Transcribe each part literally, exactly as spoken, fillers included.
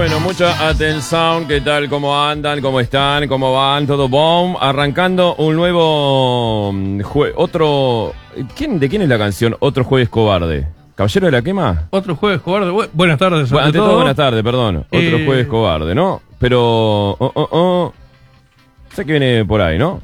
Bueno, mucha atención, ¿qué tal? ¿Cómo andan? ¿Cómo están? ¿Cómo van? ¿Todo bomb? Arrancando un nuevo jue otro... ¿Quién, ¿De quién es la canción? Otro jueves cobarde. ¿Caballero de la Quema? Otro jueves cobarde. Bu buenas tardes. Bueno, ante todo, todo, buenas tardes, perdón. Otro eh... jueves cobarde, ¿no? Pero... Oh, oh, oh. Sé que viene por ahí, ¿no?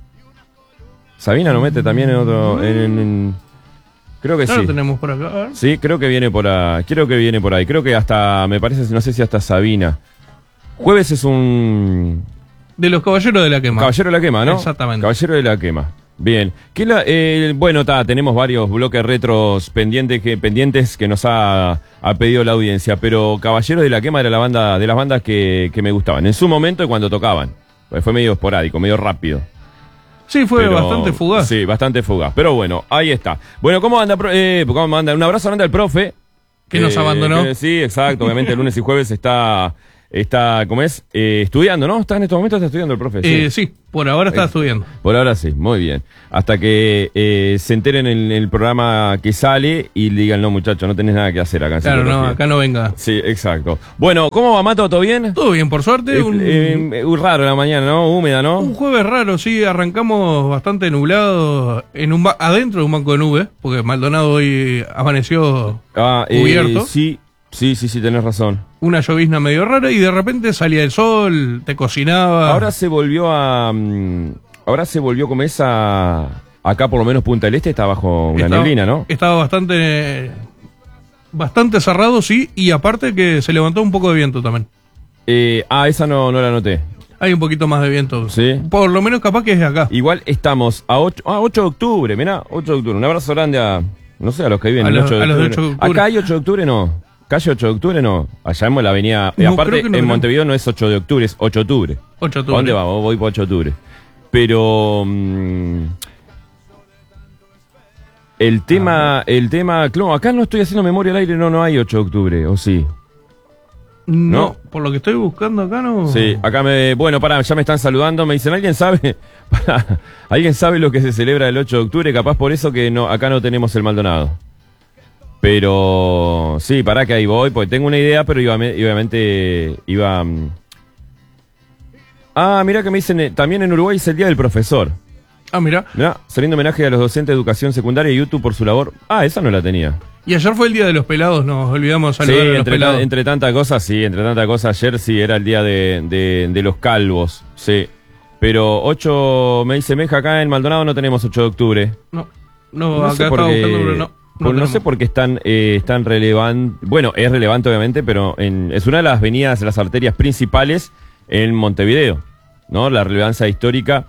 Sabina lo mete también en otro... En, en, en... Creo que no sí. Lo tenemos por acá. A ver. Sí, creo que viene por ahí. Creo que viene por ahí. Creo que hasta, me parece, no sé si hasta Sabina. Jueves es un... De los Caballeros de la Quema. Caballero de la Quema, ¿no? Exactamente. Caballero de la Quema. Bien. ¿Qué la, eh, bueno, ta, tenemos varios bloques retros pendientes que, pendientes que nos ha, ha pedido la audiencia, pero Caballero de la Quema era la banda de las bandas que, que me gustaban. En su momento y cuando tocaban. Pues fue medio esporádico, medio rápido. Sí, fue Pero, bastante fugaz. Sí, bastante fugaz. Pero bueno, ahí está. Bueno, ¿cómo anda? Eh, ¿Cómo anda? Un abrazo grande al profe. Que eh, nos abandonó. Que, sí, exacto. Obviamente el lunes y jueves está, está ¿cómo es? Eh, estudiando, ¿no? ¿Está en estos momentos está estudiando el profe? Sí, eh, sí por ahora está eh, estudiando. Por ahora sí, muy bien. Hasta que eh, se enteren en el programa que sale y le digan, no muchachos, no tenés nada que hacer acá. Claro, no, acá no venga. Sí, exacto. Bueno, ¿cómo va, Mato? ¿Todo bien? Todo bien, por suerte. Eh, un... Eh, raro la mañana, ¿no? Húmeda, ¿no? Un jueves raro, sí. Arrancamos bastante nublado en un ba adentro de un banco de nubes, porque Maldonado hoy amaneció ah, cubierto. Eh, sí, sí, sí, sí, tenés razón. Una llovizna medio rara y de repente salía el sol, te cocinaba. Ahora se volvió a... Um, ahora se volvió como esa... Acá por lo menos Punta del Este está bajo una estaba, neblina, ¿no? Estaba bastante... Bastante cerrado, sí, y aparte que se levantó un poco de viento también. Eh, ah, esa no, no la noté. Hay un poquito más de viento. Sí. Por lo menos capaz que es de acá. Igual estamos a ocho, ah, ocho de octubre, mirá, ocho de octubre. Un abrazo grande a... No sé, a los que viven a el los, ocho de a los octubre. de ocho de octubre. Acá hay ocho de octubre, no. Calle ocho de octubre, no. Allá en la avenida... No, aparte, no, en no. Montevideo no es ocho de octubre, es ocho de octubre. ocho de octubre. ¿A dónde vamos? Voy por ocho de octubre. Pero... Mmm, el tema... Ah. El tema... Claro, acá no estoy haciendo memoria al aire, no, no hay ocho de octubre, ¿o sí? No, no, por lo que estoy buscando acá no... Sí, acá me... Bueno, pará, ya me están saludando, me dicen, ¿alguien sabe? Pará, ¿alguien sabe lo que se celebra el ocho de octubre? Capaz por eso que no acá no tenemos el Maldonado. Pero... Sí, pará que ahí voy, porque tengo una idea, pero iba, obviamente iba... Ah, mirá que me dicen, también en Uruguay es el Día del Profesor. Ah, mirá. Mirá, saliendo homenaje a los docentes de educación secundaria y YouTube por su labor. Ah, esa no la tenía. Y ayer fue el Día de los Pelados, nos olvidamos saludar sí, a los entre pelados. Ta, entre tantas cosas, sí, entre tantas cosas, ayer sí era el día de, de, de los calvos, sí. Pero ocho, me dice Meja, acá en Maldonado no tenemos ocho de octubre. No, no, no acá sé estaba qué, buscando, pero no. No, no no sé por qué es tan, eh, tan relevante. Bueno, es relevante obviamente, pero en, es una de las avenidas, las arterias principales en Montevideo, ¿no? La relevancia histórica.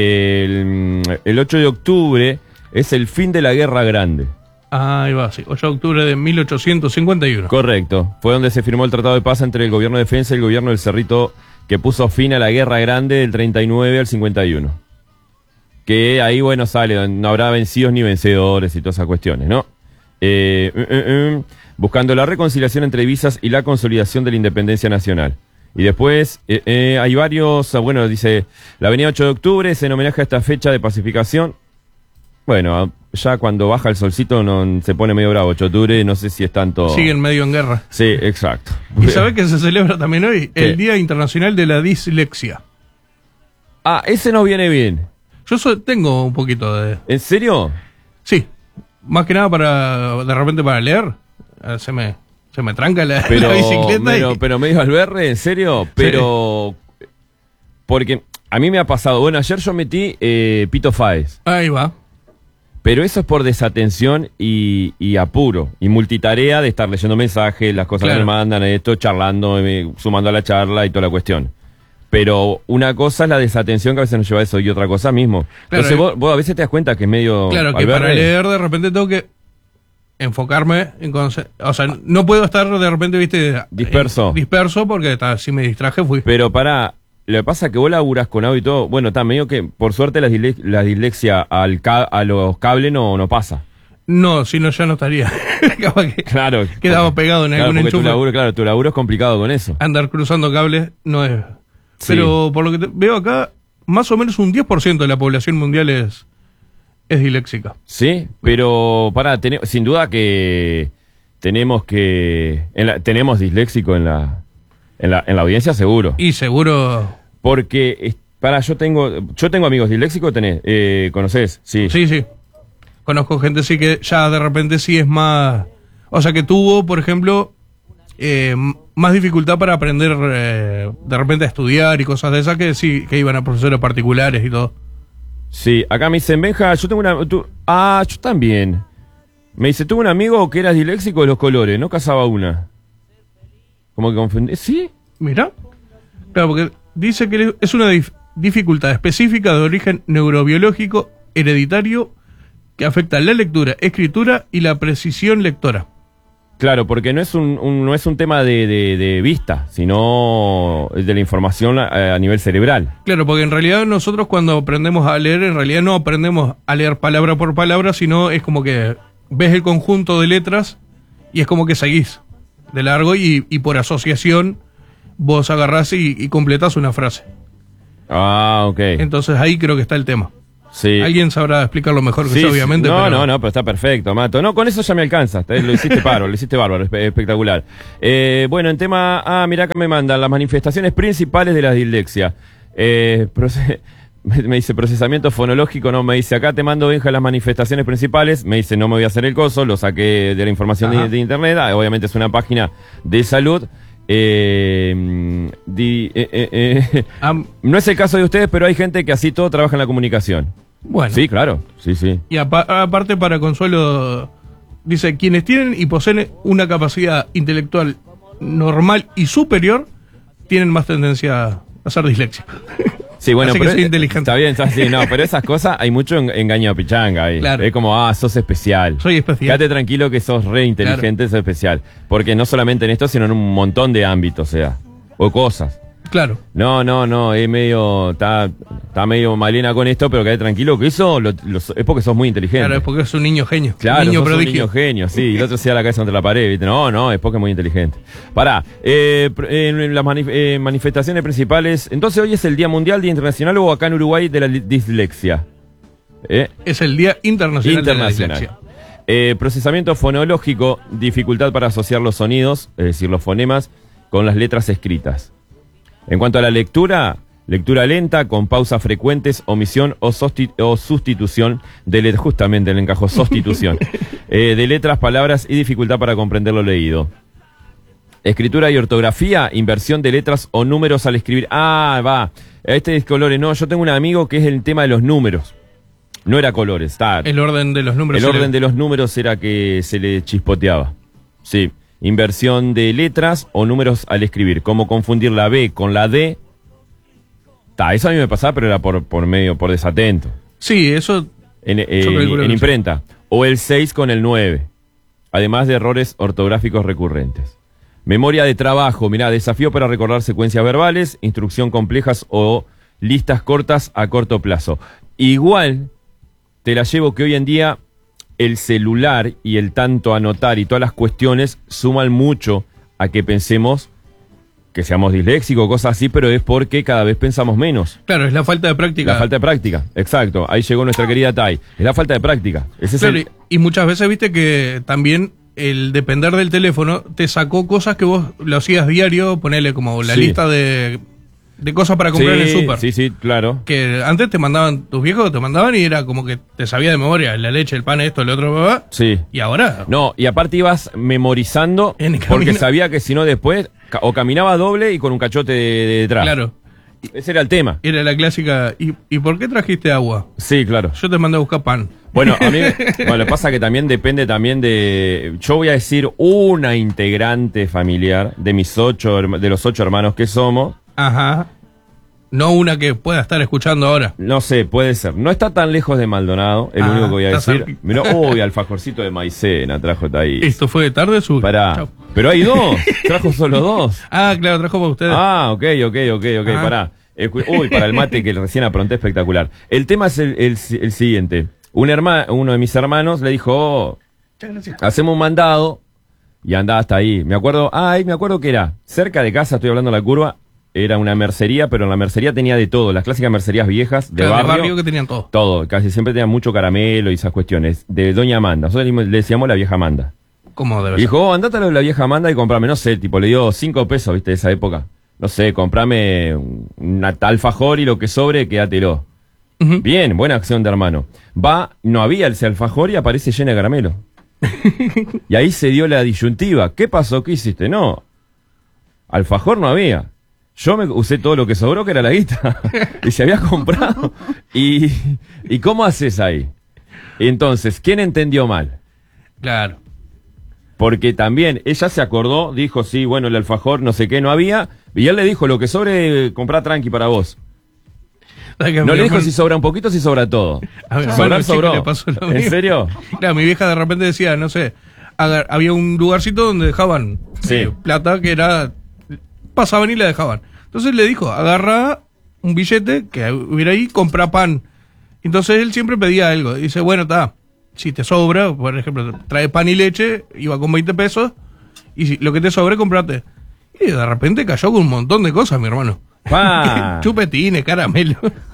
El, el ocho de octubre es el fin de la Guerra Grande. Ah, ahí va, sí. ocho de octubre de mil ochocientos cincuenta y uno. Correcto. Fue donde se firmó el Tratado de Paz entre el Gobierno de Defensa y el Gobierno del Cerrito, que puso fin a la Guerra Grande del treinta y nueve al cincuenta y uno. Que ahí, bueno, sale, no habrá vencidos ni vencedores y todas esas cuestiones, ¿no? Eh, uh, uh, uh, buscando la reconciliación entre divisas y la consolidación de la independencia nacional. Y después eh, eh, hay varios, bueno, dice, la avenida ocho de octubre es en homenaje a esta fecha de pacificación. Bueno, ya cuando baja el solcito no, se pone medio bravo, ocho de octubre, no sé si es tanto... Siguen medio en guerra. Sí, exacto. ¿Y sabés que se celebra también hoy? ¿Qué? El Día Internacional de la Dislexia. Ah, ese nos viene bien. Yo soy, tengo un poquito de... ¿En serio? Sí, más que nada para, de repente para leer, se me, se me tranca la, pero, la bicicleta. Pero, y... pero medio alberre, ¿en serio? Pero... Sí. Porque a mí me ha pasado, bueno, ayer yo metí eh, Pito Fáez. Ahí va. Pero eso es por desatención y, y apuro, y multitarea de estar leyendo mensajes, las cosas claro. que me mandan, esto, charlando, eh, sumando a la charla y toda la cuestión. Pero una cosa es la desatención que a veces nos lleva a eso y otra cosa mismo. Claro, Entonces vos, vos a veces te das cuenta que es medio... Claro, que para leer de repente tengo que enfocarme en... O sea, no puedo estar de repente, viste... Disperso. Eh, disperso porque ta, si me distraje fui. Pero para... Lo que pasa es que vos laburás con audio y todo... Bueno, está medio que por suerte la, disle la dislexia al ca a los cables no, no pasa. No, si no ya no estaría. Capaz que claro. Quedaba pegado en claro, algún enchufe. Tu laburo, claro, tu laburo es complicado con eso. Andar cruzando cables no es... Sí. Pero por lo que te veo acá, más o menos un diez por ciento de la población mundial es, es disléxica. Sí, pero para sin duda que tenemos que en la, tenemos disléxico en la En la, en la audiencia seguro. Y seguro... Porque, eh, para, yo tengo yo tengo amigos disléxicos, tenés, eh, ¿conocés? Sí. Sí, sí. Conozco gente sí que ya de repente sí es más... O sea, que tuvo, por ejemplo, eh, más dificultad para aprender eh, de repente a estudiar y cosas de esas que sí, que iban a profesores particulares y todo. Sí, acá me dicen, Benja, yo tengo una... tú- ah, yo también. Me dice, tuve un amigo que era disléxico de los colores, no cazaba una. Como que confundí. ¿Sí? Mira. Claro, porque dice que es una dif- dificultad específica de origen neurobiológico hereditario que afecta la lectura, escritura y la precisión lectora. Claro, porque no es un, un- no es un tema de, de- de vista, sino de la información a, a nivel cerebral. Claro, porque en realidad nosotros cuando aprendemos a leer, en realidad no aprendemos a leer palabra por palabra, sino es como que ves el conjunto de letras y es como que seguís de largo y, y por asociación vos agarrás y, y completás una frase. Ah, ok. Entonces ahí creo que está el tema. Sí. Alguien sabrá explicarlo mejor que Sí, yo, sí. obviamente. No, pero... no, no, pero está perfecto, Mato. No, con eso ya me alcanza. Está- Lo hiciste bárbaro, lo hiciste bárbaro, espe- espectacular. Eh, bueno, en tema... Ah, mirá que me mandan las manifestaciones principales de la dislexia. Eh, proce- me me dice procesamiento fonológico, no, me dice acá te mando, Benja, las manifestaciones principales. Me dice no me voy a hacer el coso, lo saqué de la información de, Ajá. de internet. Ah, obviamente es una página de salud. Eh, di- eh, eh, eh. Ah, No es el caso de ustedes, pero hay gente que así todo trabaja en la comunicación. bueno. Sí, claro, sí, sí. Y apa- aparte para consuelo, dice, quienes tienen y poseen una capacidad intelectual normal y superior, tienen más tendencia a ser disléxicos. Sí, bueno, Así que pero soy inteligente. está bien, está sí, no, pero esas cosas hay mucho en- engaño a pichanga ahí. Claro. Es como, ah, sos especial. Soy especial. Quédate tranquilo que sos re inteligente, sos especial. Porque no solamente en esto, sino en un montón de ámbitos, o sea, o cosas. Claro. No, no, no, es medio, está, está medio malena con esto, pero quédate tranquilo que eso lo- lo- es porque sos muy inteligente. Claro, es porque es un niño genio. Claro, un niño sos prodigio. un niño genio, sí, y el otro se da la cabeza contra la pared, ¿viste? No, no, es porque es muy inteligente. Pará, eh, pr- en las manif- eh, manifestaciones principales, entonces hoy es el Día Mundial, Día Internacional o acá en Uruguay de la li- dislexia. ¿Eh? Es el Día Internacional, Internacional. de la Dislexia. Eh, procesamiento fonológico, dificultad para asociar los sonidos, es decir, los fonemas, con las letras escritas. En cuanto a la lectura, lectura lenta, con pausas frecuentes, omisión o, sosti- o sustitución de letras, justamente el encajo, sustitución, eh, de letras, palabras y dificultad para comprender lo leído. Escritura y ortografía, inversión de letras o números al escribir. Ah, va, este es colores, no, yo tengo un amigo que es el tema de los números. No era colores, está. El orden de los números. El se le- orden de los números era que se le chispoteaba. Sí. Inversión de letras o números al escribir. Cómo confundir la B con la D. Ta, eso a mí me pasaba, pero era por, por medio, por desatento. Sí, eso... En, eh, Yo calculo en que imprenta. O el seis con el nueve. Además de errores ortográficos recurrentes. Memoria de trabajo. Mirá, desafío para recordar secuencias verbales, instrucción complejas o listas cortas a corto plazo. Igual te la llevo que hoy en día el celular y el tanto anotar y todas las cuestiones suman mucho a que pensemos que seamos disléxicos, cosas así, pero es porque cada vez pensamos menos. Claro, es la falta de práctica. La falta de práctica, exacto. Ahí llegó nuestra querida Tai. Es la falta de práctica. Ese es Claro, el- y, y muchas veces viste que también el depender del teléfono te sacó cosas que vos lo hacías diario, ponele como la Sí. lista de, de cosas para comprar en el Sí, súper. sí, sí, claro. Que antes te mandaban, tus viejos te mandaban y era como que te sabía de memoria la leche, el pan, esto, el otro, bla, bla, Sí. y ahora... No, y aparte ibas memorizando En el porque camino. sabía que si no después ca- o caminaba doble y con un cachote de, de detrás. Claro, Ese era el tema. era la clásica, ¿y, ¿y por qué trajiste agua? Sí, claro. Yo te mandé a buscar pan. Bueno, a mí, bueno, lo que pasa que también depende también de, yo voy a decir una integrante familiar de mis ocho, herma- de los ocho hermanos que somos, Ajá. No una que pueda estar escuchando ahora. no sé, puede ser, no está tan lejos de Maldonado, el Ah, único que voy a está decir. cerca. Mirá, uy, alfajorcito de maicena trajo ahí. Esto fue de tarde, su. Pará, Chau. pero hay dos, trajo solo dos. Ah, claro, trajo para ustedes. Ah, ok, ok, ok, ok, Ah. pará. Eh, cu- uy, para el mate que recién apronté, espectacular. El tema es el, el, el siguiente. Un herma, uno de mis hermanos le dijo, oh, Muchas gracias. hacemos un mandado y andaba hasta ahí. Me acuerdo, ay, me acuerdo que era cerca de casa, estoy hablando de la curva, era una mercería, pero en la mercería tenía de todo, las clásicas mercerías viejas de Claro, barrio. que tenían todo. Todo, casi siempre tenía mucho caramelo y esas cuestiones. De Doña Amanda, nosotros le le decíamos la vieja Amanda. como debe Y ser. dijo, oh, andate a la vieja Amanda y comprame, no sé, tipo, le dio cinco pesos, viste, de esa época. No sé, comprame un alfajor y lo que sobre, quédatelo. Ujú. Bien, buena acción de hermano. Va, no había ese alfajor y aparece llena de caramelo. Y ahí se dio la disyuntiva. ¿Qué pasó? ¿Qué hiciste? No, alfajor no había. Yo me usé todo lo que sobró, que era la guita. Y se había comprado. Y, ¿y cómo haces ahí? Entonces, ¿quién entendió mal? Claro. Porque también ella se acordó, dijo, sí, bueno, el alfajor, no sé qué, no había. Y él le dijo, lo que sobre, comprá tranqui para vos. ¿Sabes que a No mi le dijo hermano- si sobra un poquito, si sobra todo. a mi hermano Sobrar, chico sobró. le pasó lo ¿En mismo. serio? Claro, mi vieja de repente decía, no sé, agar- había un lugarcito donde dejaban Sí. eh, plata que era... Pasaban y la dejaban. Entonces le dijo, agarra un billete que hubiera ahí, compra pan. Entonces él siempre pedía algo. Dice, bueno, está, si te sobra, por ejemplo, trae pan y leche, iba con veinte pesos, y si, lo que te sobre, comprate. Y de repente cayó con un montón de cosas, mi hermano. Pa. Chupetines, caramelo.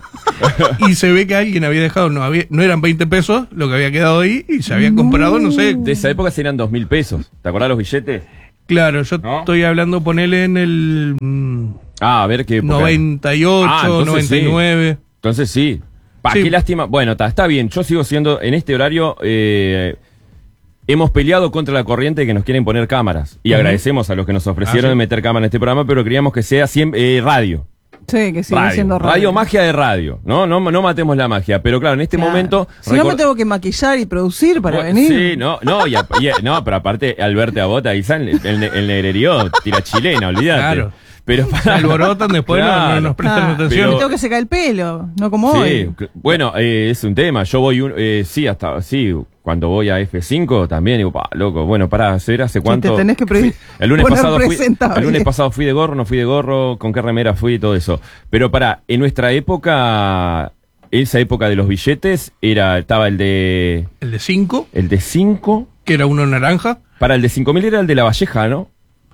Y se ve que alguien había dejado, no había, no eran veinte pesos lo que había quedado ahí, y se había comprado, no sé. De esa época serían dos mil pesos. ¿Te acordás los billetes? Claro, yo ¿No? estoy hablando, ponele en el mm, Ah, a ver qué época. noventa y ocho, Ah, entonces noventa y nueve. Entonces sí. Pa, Sí. qué lástima. Bueno, está, está bien. Yo sigo siendo, en este horario, eh, hemos peleado contra la corriente que nos quieren poner cámaras. Y Ujú. agradecemos a los que nos ofrecieron Ah, sí. meter cámara en este programa, pero queríamos que sea siempre, eh, radio. Sí, que sigue radio. siendo radio. Radio, magia de radio. ¿no? No, no matemos la magia. Pero claro, en este Claro. momento. Si no me recor- tengo que maquillar y producir para Bueno, venir. Sí, no, no, y a- y a- no, pero aparte, al verte a Bota, Guizán, el, el, el negrerío tira chilena, olvídate. Claro. Pero Se alborotan, después no- no, Claro. nos prestan Ah, atención. me tengo que secar el pelo, no como Sí, hoy. cl- bueno, eh, es un tema. Yo voy, un, eh, sí, hasta, sí, cuando voy a F cinco también digo, pa, loco, bueno, para hacer hace cuánto. te tenés que pre- Fui- el lunes poner pasado fui, presentable. el lunes pasado fui de gorro, no fui de gorro, con qué remera fui y todo eso. Pero para, en nuestra época, esa época de los billetes, era, estaba el de, El de cinco, el de cinco, que era uno naranja. para el de cinco mil era el de la Valleja, ¿no?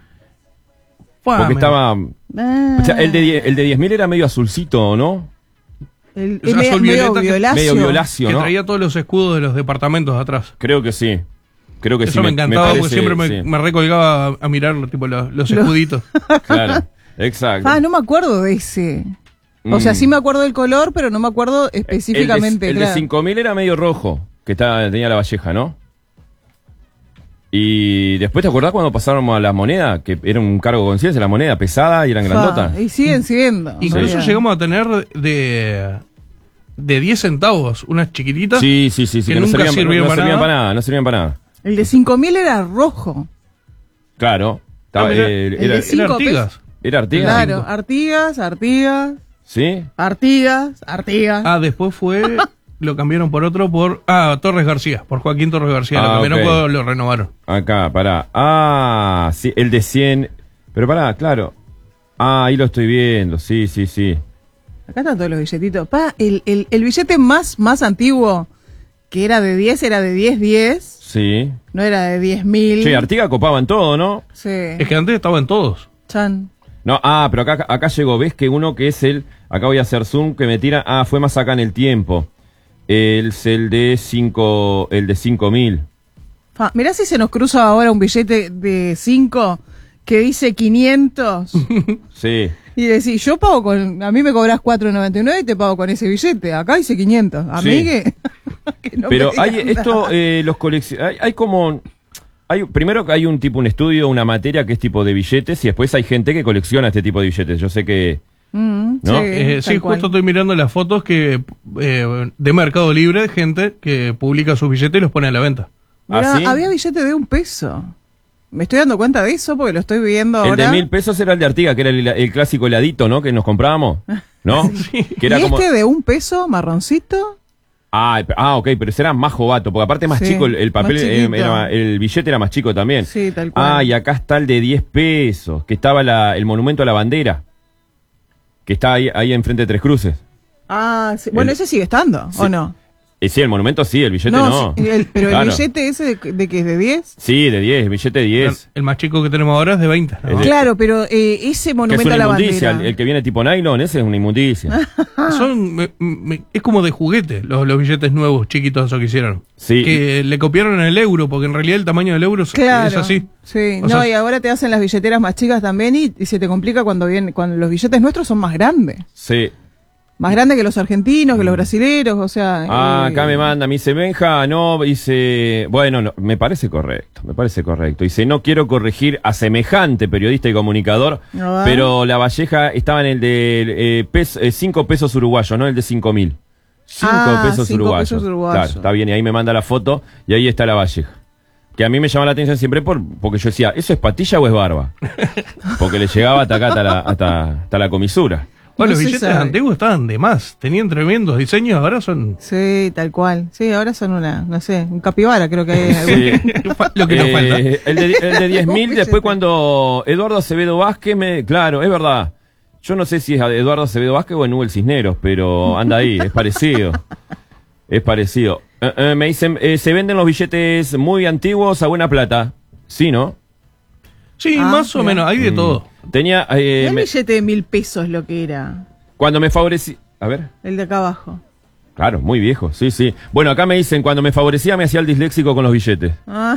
Porque Fue, estaba, Ah, o sea, el de, die- el de diez mil era medio azulcito, ¿no? el, Es el medio, azul medio violeta que- violáceo. Medio violáceo, que ¿no? traía todos los escudos de los departamentos atrás. Creo que sí. Creo que Eso sí. me encantaba porque parece, siempre me, sí. me recolgaba a, a mirar tipo, los, los Lo- escuditos. Claro, exacto. Ah, no me acuerdo de ese. O Mm. sea, sí me acuerdo del color, pero no me acuerdo El específicamente. de, el claro. de cinco mil era medio rojo, que estaba, tenía la Valleja, ¿no? Y después, ¿te acordás cuando pasábamos a la moneda? Que era un cargo de conciencia, la moneda pesada y eran Fa, grandotas. y siguen siendo. Incluso O sea, llegamos a tener de de diez centavos, unas chiquititas. Sí, sí, sí, sí, que que no nunca servían, sirvieron no para servían nada. para nada, no servían para nada. El de cinco mil era rojo. Claro. Estaba- Ah, mirá, eh, el era, de Era cinco Artigas. era Artigas. Claro, cinco. Artigas, Artigas, ¿Sí? Artigas, Artigas. Ah, después fue, lo cambiaron por otro, por, ah, Torres García, por Joaquín Torres García. Ah, lo cambiaron ok. cuando lo renovaron. Acá, pará. Ah, sí, el de cien. Pero pará, claro. Ah, ahí lo estoy viendo, sí, sí, sí. Acá están todos los billetitos. Pa, el, el, el billete más, más antiguo, que era de diez, era de diez diez. Sí. No era de diez mil. Che, Artigas copaban todo, ¿no? Sí. Es que antes estaban todos. Chan. No, ah, pero acá, acá llegó, ves que uno que es el, acá voy a hacer zoom, que me tira, ah, fue más acá en el tiempo. Es el de cinco, el de cinco mil. Fa, mirá si se nos cruza ahora un billete de cinco que dice quinientos. Sí. Y decís, yo pago con, a mí me cobras cuatro noventa y nueve y te pago con ese billete. Acá dice quinientos. A Sí. mí que, que no Pero me hay digan esto, nada. eh, los coleccionistas, hay, hay como, hay, primero que hay un tipo, un estudio, una materia que es tipo de billetes y después hay gente que colecciona este tipo de billetes. Yo sé que, Mm, ¿no? sí, Eh, sí, tal cual. justo estoy mirando las fotos que eh, de Mercado Libre de gente que publica sus billetes y los pone a la venta. Mirá, ¿Ah, sí? había billete de un peso. Me estoy dando cuenta de eso porque lo estoy viendo el ahora. de mil pesos era el de Artigas, que era el, el clásico heladito, ¿no? Que nos comprábamos, ¿no? Que era ¿Y como, este de un peso, marroncito? ah, ah, ok, pero ese era más jovato, porque aparte más Sí, chico el, el papel, más eh, chiquito. era- el billete era más chico también. Sí, tal cual. Ah, y acá está el de diez pesos, que estaba la, el monumento a la bandera, que está ahí, ahí enfrente de Tres Cruces. Ah, sí. Bueno, El- ese sigue estando, Sí. ¿o no? Eh, sí, el monumento sí, el billete no. no. Sí, el- pero Claro. el billete ese de, de que es de diez. Sí, de diez, billete de diez. El más chico que tenemos ahora es de veinte. ¿no? Es de- Claro, pero eh, ese Que es monumento una a la inmundicia, el, bandera. el que viene tipo nylon, ese es una inmundicia. Son, me- me- es como de juguete los, los billetes nuevos, chiquitos, esos que hicieron. Sí. Que le copiaron el euro, porque en realidad el tamaño del euro es- Claro. es así. Sí, O no, sea- y ahora te hacen las billeteras más chicas también y, y se te complica cuando vienen, cuando los billetes nuestros son más grandes. Sí. Más grandes que los argentinos, que los brasileros, o sea. Ah, eh, acá me manda, me dice, Benja, no, dice, bueno, no, me parece correcto, me parece correcto. Dice, no quiero corregir a semejante periodista y comunicador, A ver. pero la Valleja estaba en el de eh, pes- eh, cinco pesos uruguayos, no el de cinco mil. Cinco Ah, pesos cinco uruguayos. pesos uruguayos. Claro, está bien, y ahí me manda la foto y ahí está la Valleja. Que a mí me llama la atención siempre por, porque yo decía, ¿eso es patilla o es barba? Porque le llegaba hasta acá, hasta la, hasta, hasta la comisura. Bueno, No los se billetes sabe. antiguos estaban de más. Tenían tremendos diseños, ahora son Sí, tal cual. Sí, ahora son una, no sé, un capibara, creo que hay. Sí. lo que nos Eh, falta. El de, el de diez mil, Un después billete. cuando Eduardo Acevedo Vázquez, me, claro, es verdad. Yo no sé si es Eduardo Acevedo Vázquez o Nubel Cisneros, pero anda ahí, es parecido. Es parecido. Eh, eh, me dicen, eh, se venden los billetes muy antiguos a buena plata. Sí, ¿no? Sí, Ah, más o mira. menos, hay de Mm. todo. Tenía, eh, el me- billete de mil pesos lo que era. cuando me favorecía... A ver. El de acá abajo. Claro, muy viejo, sí, sí. Bueno, acá me dicen, cuando me favorecía me hacía el disléxico con los billetes. Ah,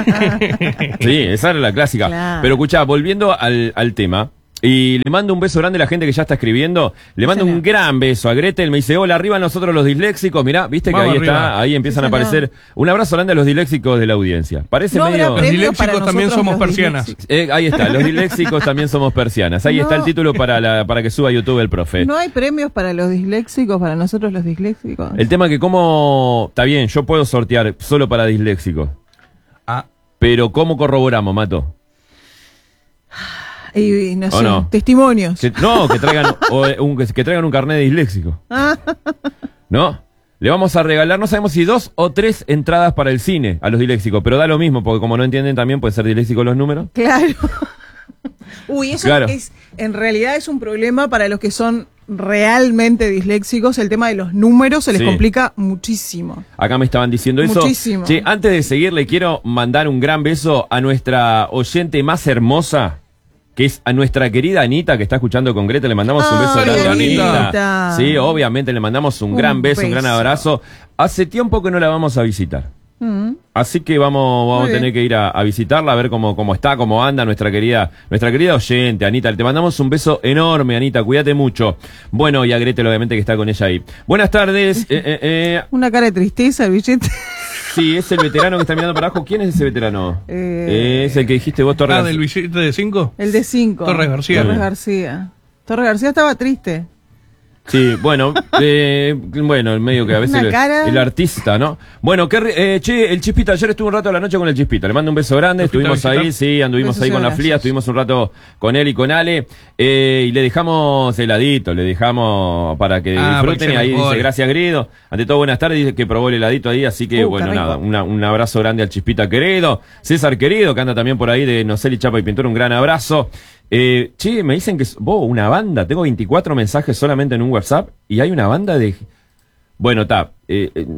Sí, esa era la clásica. Claro. Pero escuchá, volviendo al, al tema, y le mando un beso grande a la gente que ya está escribiendo. Le mando Señor. un gran beso a Gretel. Me dice, hola, arriba nosotros los disléxicos. Mirá, viste que Vamos ahí arriba. está, ahí empiezan a señor. aparecer. Un abrazo grande a los disléxicos de la audiencia. Parece no habrá medio... Los premios disléxicos para también nosotros somos los persianas. disléxicos. Eh, ahí está, los disléxicos también somos persianas. Ahí No. está el título para, la, para que suba a YouTube el profe. No hay premios para los disléxicos, para nosotros los disléxicos. El tema que cómo... Está bien, yo puedo sortear solo para disléxicos. Ah, Pero ¿cómo corroboramos, Mato? Y, y no ¿O sé, no? testimonios. Que- no, que traigan o, eh, un, que, que traigan un carnet de disléxico. ¿No? Le vamos a regalar, no sabemos si dos o tres entradas para el cine a los disléxicos, pero da lo mismo, porque como no entienden también pueden ser disléxicos los números. Claro. Uy, eso Claro. es, en realidad es un problema para los que son realmente disléxicos. El tema de los números se les Sí. complica muchísimo. Acá me estaban diciendo eso. Muchísimo. Che, antes de seguir, le quiero mandar un gran beso a nuestra oyente más hermosa, que es a nuestra querida Anita, que está escuchando con Greta. Le mandamos un beso Ay, grande a Anita. Anita. Sí, obviamente le mandamos un, Un gran beso, un gran beso. abrazo. Hace tiempo que no la vamos a visitar. Mm. Así que vamos, vamos Muy a tener bien. que ir a, a visitarla, a ver cómo, cómo está, cómo anda nuestra querida, nuestra querida oyente, Anita. Te mandamos un beso enorme, Anita, cuídate mucho. Bueno, y a Gretel, obviamente, que está con ella ahí. Buenas tardes. Eh, eh, eh, Una cara de tristeza el billete. sí, es el veterano que está mirando para abajo. ¿Quién es ese veterano? Eh, es el que dijiste vos, Torres. ah, del billete de cinco. El de cinco. Torres García. Torres García. Torres García estaba triste. Sí, bueno, eh, bueno, el medio que a veces Una el, cara. el artista, ¿no? Bueno, que, eh, che, el Chispita, ayer estuve un rato a la noche con el Chispita, le mando un beso grande, ¿Lo fuiste a estuvimos ahí, visitar? sí, anduvimos Besos ahí y con la abrazos. Flia, estuvimos un rato con él y con Ale, eh, y le dejamos heladito, le dejamos para que Ah, disfruten, porque y se ahí mejore. dice, gracias Grido, ante todo buenas tardes, dice que probó el heladito ahí, así que Uh, bueno, qué rico. nada, una- un abrazo grande al Chispita querido, César querido, que anda también por ahí de Noceli, Chapa y Pintura, un gran abrazo. Eh, che, me dicen que es- vos, una banda, tengo veinticuatro mensajes solamente en un WhatsApp, y hay una banda de... Bueno, está. Eh, eh,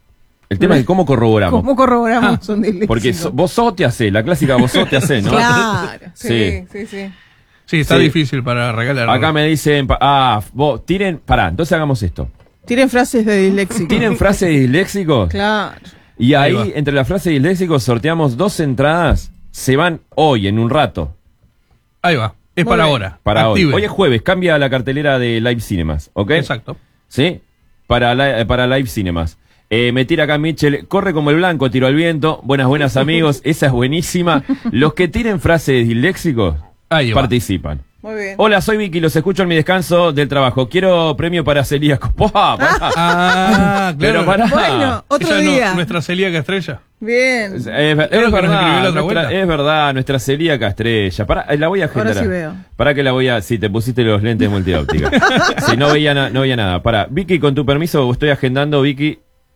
el tema es cómo corroboramos. ¿Cómo corroboramos un disléxico? Porque so- vos sos te hacés, la clásica vos sos te hacés, ¿no? Claro, sí, Sí. sí, sí. Sí, está Sí. difícil para regalar. Acá me dicen, pa- ah, vos, tiren, pará, entonces hagamos esto. Tienen frases de disléxico. Tienen frases disléxicos Claro. y Ahí ahí, va. entre las frases disléxicos, sorteamos dos entradas, se van hoy, en un rato, Ahí va. Es Muy para bien. ahora. para Active. hoy. Hoy es jueves, cambia la cartelera de Live Cinemas, ¿ok? Exacto. ¿Sí? Para, la- eh, para Live Cinemas. Eh, me tira acá Mitchell, corre como el blanco, tiro al viento. Buenas, buenas amigos, esa es buenísima. Los que tienen frases disléxicos Ahí va. participan. Muy bien. Hola, soy Vicky, los escucho en mi descanso del trabajo. Quiero premio para celíaco. ¡Pah! Pará. Ah, claro. Pero pará. Bueno, otro Ella no- día. nuestra celíaca estrella. Bien. Es, es- es Creo que nos escribió verdad, la otra nuestra, vuelta. es verdad, nuestra celíaca estrella. Pará, eh, la voy a agendar. Ahora sí veo. Para que la voy a. Sí, te pusiste los lentes de multióptica. Sí, no veía, na- no veía nada. Para, Vicky, con tu permiso, estoy agendando Vicky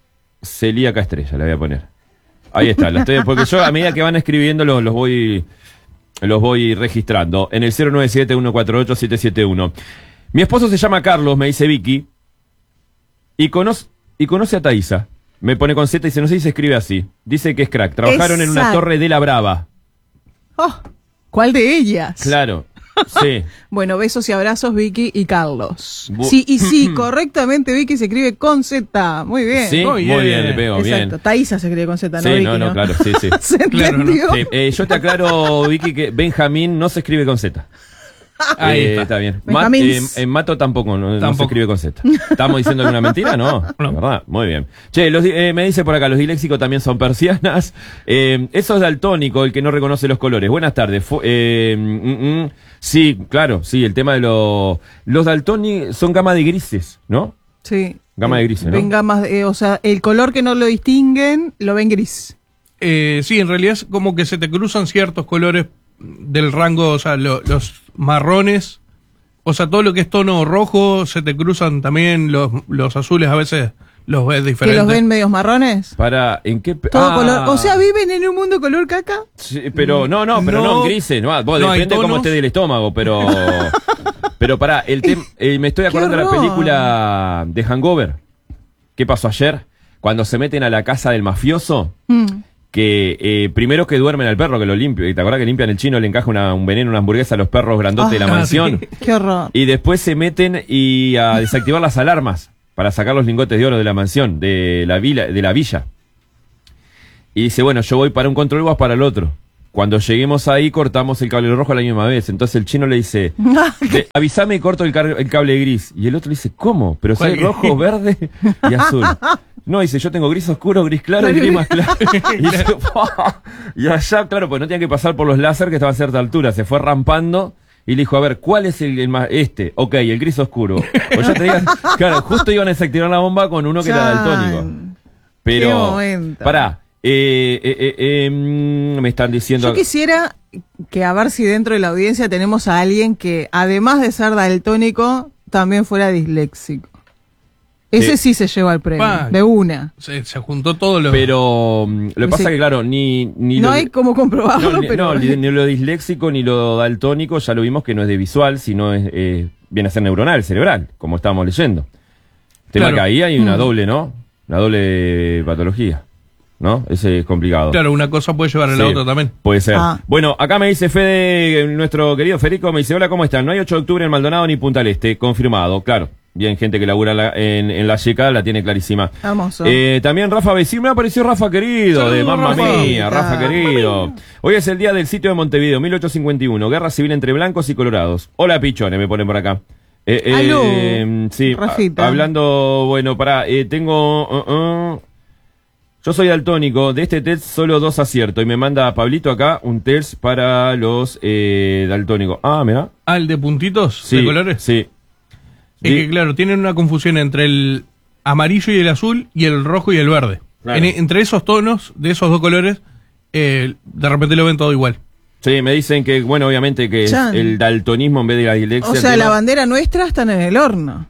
celíaca estrella, la voy a poner. Ahí está, la estoy, porque yo a medida que van escribiendo los, los voy los voy registrando en el cero nueve siete, uno cuatro ocho, siete siete uno. Mi esposo se llama Carlos, me dice Vicky, y conoce, y conoce a Thaisa. Me pone con Z y dice, no sé si se escribe así. Dice que es crack. Trabajaron en una Exacto. torre de la Brava. Oh, ¿cuál de ellas? Claro, sí. Bueno, besos y abrazos, Vicky y Carlos. Bu- Sí, y sí, correctamente, Vicky se escribe con Z. Muy bien. Sí, Muy muy bien. bien, le pego, Exacto. bien. Taísa se escribe con Z, no Sí, Vicky, no, no, claro, sí, sí. ¿Se Claro, no. entendió? Sí, eh, yo te aclaro, Vicky, que Benjamín no se escribe con Z. Ahí Eh, está. está bien. Benjamín. Mat- eh, en Mato tampoco, no, no se Tampoco. escribe con Z. ¿Estamos diciendo alguna mentira? No, No. ¿verdad? Muy bien. Che, los di- eh, me dice por acá, los disléxicos también son persianas. Eh, eso es daltónico, el que no reconoce los colores. Buenas tardes. Fu- eh, mm, mm, sí, claro, sí, el tema de los... Los daltónicos son gama de grises, ¿no? Sí. Gama de grises, ¿no? Ven gamas, eh, o sea, el color que no lo distinguen, lo ven gris. Eh, sí, en realidad es como que se te cruzan ciertos colores del rango, o sea, lo- los marrones, o sea, todo lo que es tono rojo, se te cruzan también los, los azules, a veces los ves Que diferentes. los ven medios marrones. Para, ¿en qué? pe- Todo Ah, color. O sea, viven en un mundo color caca. sí, pero no, no, pero no, No, en grises, no, vos, no hay depende cómo tonos. esté del estómago, pero pero pará, el tem- eh, me estoy acordando de la horror! película de Hangover. ¿Qué pasó ayer? Cuando se meten a la casa del mafioso, Mm. que eh, primero que duermen al perro, que lo limpia, ¿te acuerdas que limpian el chino, le encaja una- un veneno, una hamburguesa a los perros grandotes de la Ah, mansión? sí. Qué horror. Y después se meten y a desactivar las alarmas para sacar los lingotes de oro de la mansión, de la villa, de la villa. Y dice, bueno, yo voy para un control, vos para el otro. Cuando lleguemos ahí, cortamos el cable rojo a la misma vez. Entonces el chino le dice, "De- avísame y corto el, car- el cable gris". Y el otro le dice, ¿cómo? Pero si hay ¿Cuál? rojo, verde y azul. No, dice, yo tengo gris oscuro, gris claro y gris más claro. Y, dice, "Fua". Y allá, claro, pues no tenían que pasar por los láser que estaban a cierta altura. Se fue rampando y le dijo, a ver, ¿cuál es el, el más? Este. Ok, el gris oscuro. Pues ya te digas, claro, justo iban a desactivar la bomba con uno que era Chan. daltónico. Qué Pero, momento. pará, eh, eh, eh, eh, mm, me están diciendo... Yo quisiera que a ver si dentro de la audiencia tenemos a alguien que, además de ser daltónico, también fuera disléxico. Ese sí, se lleva el premio, Pa. de una. Se, se juntó todo lo... Pero mm, lo que pasa Sí. que, claro, ni... ni No lo- hay cómo comprobarlo, no, ni, pero... no, ni- ni lo disléxico ni lo daltónico, ya lo vimos que no es de visual, sino es, eh, viene a ser neuronal, cerebral, como estábamos leyendo. Tema Claro. que ahí hay una Mm. doble, ¿no? Una doble patología, ¿no? Ese es complicado. Claro, una cosa puede llevar a la Sí, otra también. Puede ser. Ah. Bueno, acá me dice Fede, nuestro querido Federico, me dice, hola, ¿cómo están? No hay ocho de octubre en Maldonado ni Punta del Este, confirmado, claro. Bien, gente que labura la- en, en la Yeca la tiene clarísima. Hermoso. Eh, también Rafa Vecino, me apareció Rafa querido, Saludos, de Mamma Rafa. Mía, Rafa querido. Hoy es el día del sitio de Montevideo, mil ochocientos cincuenta y uno, guerra civil entre blancos y colorados. Hola, pichones, me ponen por acá. Eh, eh, Aló, eh, sí, Rafita. a- hablando, bueno, pará, eh, tengo... uh, uh, yo soy daltónico, de este test solo dos acierto y me manda a Pablito acá un test para los eh, daltónicos. Ah, mira. Ah, el de puntitos Sí, de colores. sí. Es Di- que, claro, tienen una confusión entre el amarillo y el azul y el rojo y el verde. Claro. En- entre esos tonos, de esos dos colores, eh, de repente lo ven todo igual. Sí, me dicen que, bueno, obviamente que es Chan. el daltonismo en vez de la dislexia. O el sea, tema- la bandera nuestra están en el horno.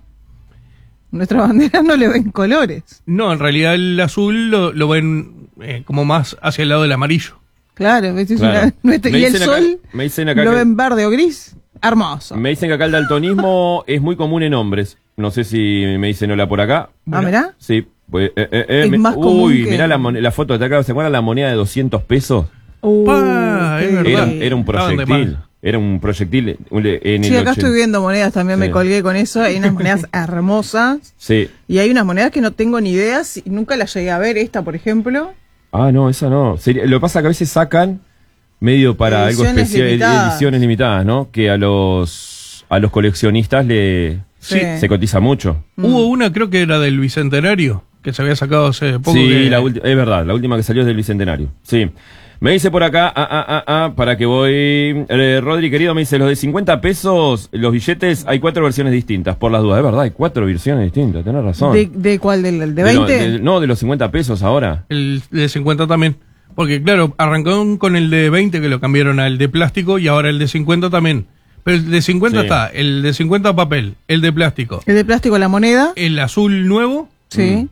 Nuestra bandera no le ven colores. No, en realidad el azul lo, lo ven eh, como más hacia el lado del amarillo. Claro, ¿ves? Es Claro. una- nuestra- Me y el dicen acá- sol me dicen acá lo que- ven verde o gris. Hermoso. Me dicen que acá el daltonismo es muy común en hombres. No sé si me dicen hola por acá. Ah, mirá. Sí. Pues, eh, eh, eh, Es me- más común uy, que- mirá la, mon- la foto de acá. ¿Se acuerdan la moneda de doscientos pesos? Uh, Pa, es qué verdad. Era, bien. era un Estaban de proyectil. más. Era un proyectil un- en Sí, el acá ochen- estoy viendo monedas, también Sí. me colgué con eso. Hay unas monedas hermosas. Sí. Y hay unas monedas que no tengo ni idea, si- nunca las llegué a ver. Esta, por ejemplo. Ah, no, esa no. Sería- lo que pasa es que a veces sacan medio para algo Ediciones especial, limitadas. ediciones limitadas, ¿no? Que a los a los coleccionistas le Sí. se cotiza mucho. Mm. Hubo una, creo que era del Bicentenario, que se había sacado hace poco. Sí, que- la ulti- es verdad, la última que salió es del Bicentenario. Sí. Me dice por acá, ah, ah, ah, ah, para que voy. Eh, Rodri, querido, me dice, los de cincuenta pesos, los billetes, hay cuatro versiones distintas, por las dudas. Es verdad, hay cuatro versiones distintas, tenés razón. ¿De, de cuál? ¿Del de De lo- veinte? de- no, de los cincuenta pesos ahora. El de cincuenta también. Porque, claro, arrancaron con el de veinte, que lo cambiaron al de plástico, y ahora el de cincuenta también. Pero el de cincuenta Sí. está, el de cincuenta papel, el de plástico, El de plástico, la moneda. el azul nuevo Sí.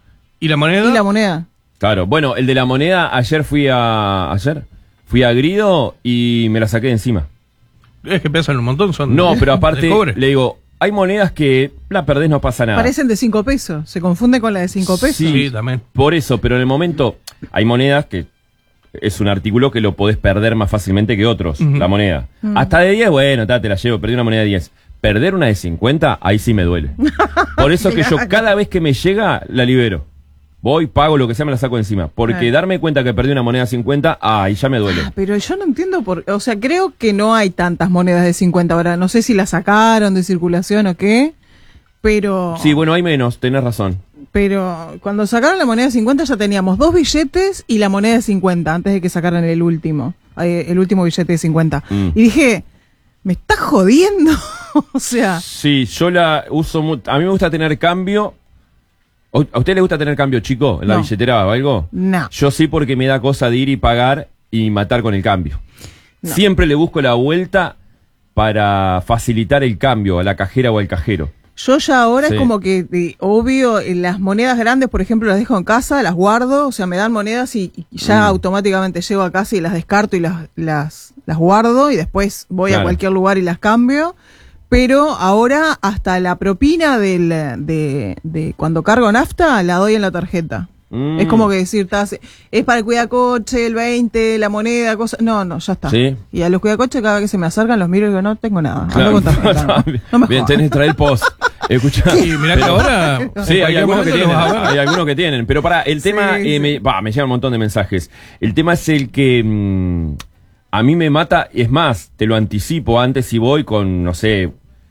y la moneda. Y la moneda. Claro, bueno, el de la moneda, ayer fui a. Ayer fui a Grido y me la saqué de encima. Es que pesan un montón, son No, pero de aparte, cobre. le digo, hay monedas que la perdés, no pasa nada. Parecen de cinco pesos, se confunde con la de cinco pesos. Sí, Sí, también. Por eso, pero en el momento hay monedas que es un artículo que lo podés perder más fácilmente que otros, Ujú. la moneda. Mm. Hasta de diez, bueno, ta, te la llevo, perdí una moneda de diez. Perder una de cincuenta, ahí sí me duele. Por eso que yo cada vez que me llega, la libero. Voy, pago lo que sea, me la saco encima. Porque Ah. darme cuenta que perdí una moneda de cincuenta, ahí ya me duele. Ah, pero yo no entiendo por, o sea, creo que no hay tantas monedas de cincuenta ahora. No sé si las sacaron de circulación o qué, pero Sí, bueno, hay menos, tenés razón. pero cuando sacaron la moneda de cincuenta ya teníamos dos billetes y la moneda de cincuenta antes de que sacaran el último, eh, el último billete de cincuenta. Mm. Y dije, me estás jodiendo. O sea, Sí, yo la uso mu- a mí me gusta tener cambio. ¿O- ¿A usted le gusta tener cambio, chico, en la No. billetera o algo? no. Yo sí, porque me da cosa de ir y pagar y matar con el cambio. No. Siempre le busco la vuelta para facilitar el cambio a la cajera o al cajero. Yo ya ahora Sí. es como que, de- obvio, eh, las monedas grandes, por ejemplo, las dejo en casa, las guardo, o sea, me dan monedas y, y ya Mm. automáticamente llego a casa y las descarto y las, las, las guardo y después voy Claro. a cualquier lugar y las cambio. Pero ahora hasta la propina del, de, de cuando cargo nafta la doy en la tarjeta. Mm. Es como que decir, "Tas- es para el cuidacoche, el veinte, la moneda, cosa. No, no, ya está. Sí. Y a los cuidacoches cada vez que se me acercan los miro y digo, no tengo nada. Claro. Ando con tarjeta, no. No me Bien, jodas. tenés que traer el post. Escuchá. Y mirá que ahora. en Sí, hay cualquier algunos que momento tienen, lo vas a ver. hay algunos que tienen. Pero para, el Sí, tema, eh, sí. me, bah, me llegan un montón de mensajes. El tema es el que mm, a mí me mata, es más, te lo anticipo antes si voy con, no sé,